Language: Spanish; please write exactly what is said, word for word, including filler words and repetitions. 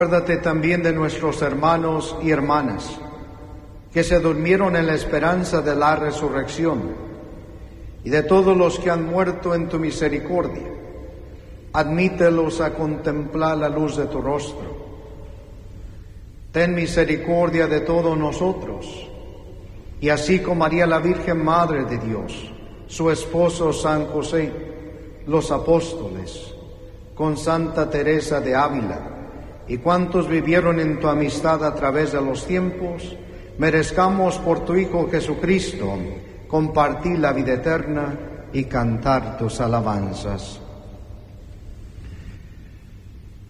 Acuérdate también de nuestros hermanos y hermanas que se durmieron en la esperanza de la resurrección y de todos los que han muerto en tu misericordia. Admítelos a contemplar la luz de tu rostro. Ten misericordia de todos nosotros, y así como María la Virgen Madre de Dios, su esposo San José, los apóstoles, con Santa Teresa de Ávila, y cuantos vivieron en tu amistad a través de los tiempos, merezcamos por tu Hijo Jesucristo compartir la vida eterna y cantar tus alabanzas.